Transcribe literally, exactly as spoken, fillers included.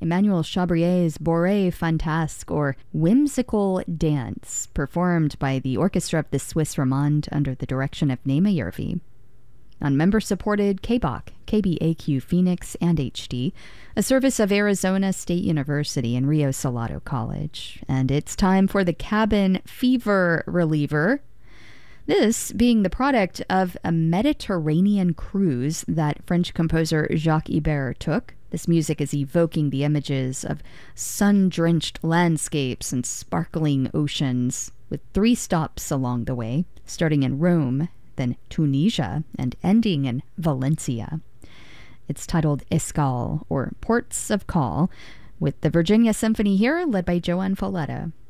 Emmanuel Chabrier's Bourrée Fantasque, or Whimsical Dance, performed by the Orchestra of the Swiss Romande under the direction of Naima Yervi. On member-supported K B O C, K B A Q Phoenix, and H D, a service of Arizona State University and Rio Salado College. And it's time for the Cabin Fever Reliever. This being the product of a Mediterranean cruise that French composer Jacques Ibert took. This music is evoking the images of sun-drenched landscapes and sparkling oceans, with three stops along the way, starting in Rome, then Tunisia, and ending in Valencia. It's titled Escale, or Ports of Call, with the Virginia Symphony here, led by Joan Folletta.